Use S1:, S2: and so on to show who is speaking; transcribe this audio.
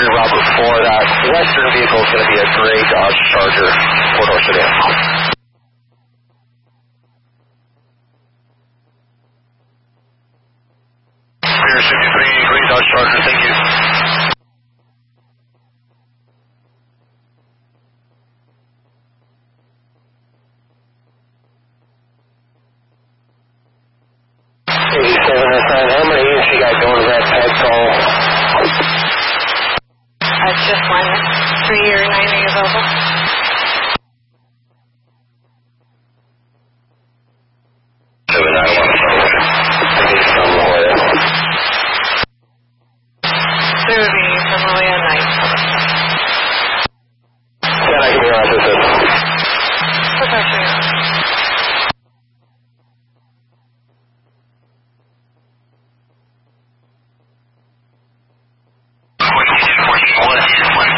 S1: Robert 4. That western vehicle is going to be a gray Dodge Charger 4-door sedan. Pier 63, gray Dodge Charger, thank you. How many units you got going to that pet call?
S2: Just one, 3 or 9 years old. Thirty from Royal Night.